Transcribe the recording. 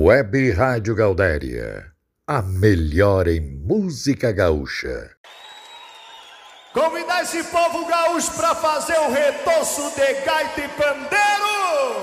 Web Rádio Gaudéria, a melhor em música gaúcha. Convidar esse povo gaúcho pra fazer o retoço de gaita e pandeiro.